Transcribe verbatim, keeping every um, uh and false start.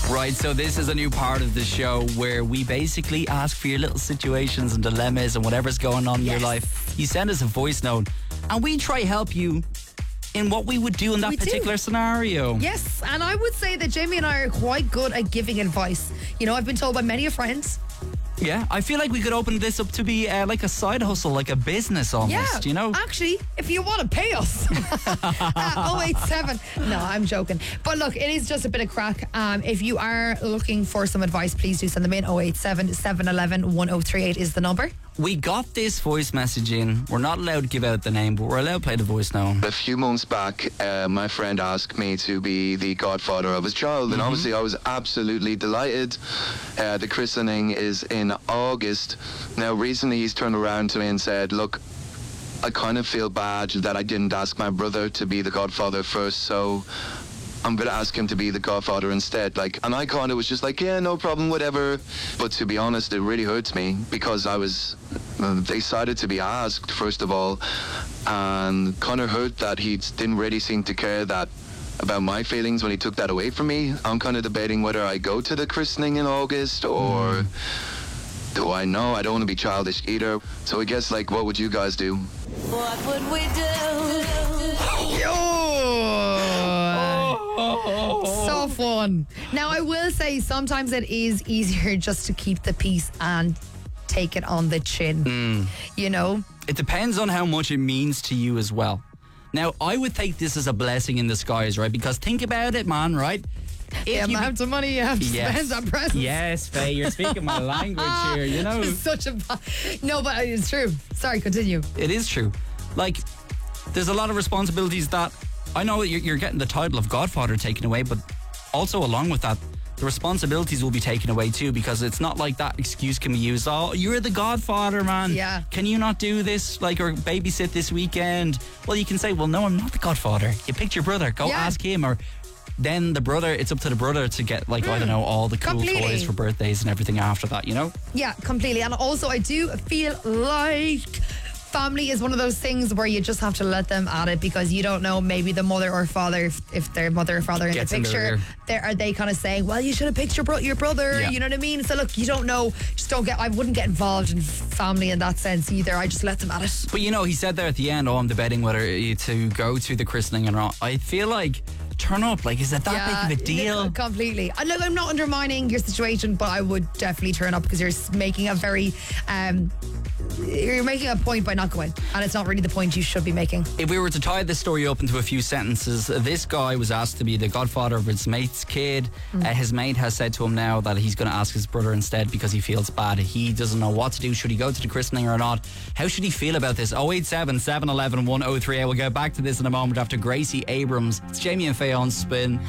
Right, so this is a new part of the show where we basically ask for your little situations and dilemmas and whatever's going on in Yes. your life. You send us a voice note and we try help you in what we would do in that We do. particular scenario. Yes, and I would say that Jamie and I are quite good at giving advice. You know, I've been told by many of friends. Yeah, I feel like we could open this up to be uh, like a side hustle, like a business almost, Yeah, you know? Actually, if you want to pay us, oh eight seven. No, I'm joking. But look, it is just a bit of crack. Um, if you are looking for some advice, please do send them in. oh eight seven, seven one one, one oh three eight is the number. We got this voice message in. We're not allowed to give out the name, but we're allowed to play the voice now. A few months back, uh, my friend asked me to be the godfather of his child, and obviously I was absolutely delighted. Uh, the christening is in August. Now, recently he's turned around to me and said, look, I kind of feel bad that I didn't ask my brother to be the godfather first, so I'm going to ask him to be the godfather instead. Like, and I kind of was just like, yeah, no problem, whatever. But to be honest, it really hurts me because I was uh, excited to be asked, first of all, and kind of hurt that he didn't really seem to care that about my feelings when he took that away from me. I'm kind of debating whether I go to the christening in August or do I know? I don't want to be childish either. So I guess, like, what would you guys do? What would we do? So fun. Now, I will say sometimes it is easier just to keep the peace and take it on the chin. You know? It depends on how much it means to you as well. Now, I would take this as a blessing in disguise, right? Because think about it, man, right? If The you be- amount of money you have to spend on presents. Yes, Faye, you're speaking my language here, you know? It's such a... No, but it's true. Sorry, continue. It is true. Like, there's a lot of responsibilities that I know you're, you're getting the title of Godfather taken away, but also along with that, the responsibilities will be taken away too, because it's not like that excuse can be used. Oh, you're the Godfather, man. Yeah. Can you not do this, like, or babysit this weekend? Well, you can say, well, no, I'm not the Godfather. You picked your brother. Go Yeah. ask him. Or then the brother, it's up to the brother to get, like, I don't know, all the cool Completely. toys for birthdays and everything after that, you know? Yeah, completely. And also, I do feel like family is one of those things where you just have to let them at it, because you don't know, maybe the mother or father, if, if their mother or father in Gets the in their picture, ear. they are they kind of saying, well, you should have picked your, bro- your brother, Yeah. you know what I mean? So look, you don't know, just don't get, I wouldn't get involved in family in that sense either. I just let them at it. But you know, he said there at the end, oh, I'm debating whether to go to the christening or not. I feel like, turn up, like, is it that Yeah, big of a deal? li- completely. And look, I'm not undermining your situation, but I would definitely turn up, because you're s- making a very, um, you're making a point by not going, and it's not really the point you should be making. If we were to tie this story up into a few sentences, this guy was asked to be the godfather of his mate's kid. Mm. Uh, his mate has said to him now that he's going to ask his brother instead because he feels bad. He doesn't know what to do. Should he go to the christening or not? How should he feel about this? oh eight seven, seven one one, one oh three eight. We'll get back to this in a moment after Gracie Abrams. It's Jamie and Faye on Spin.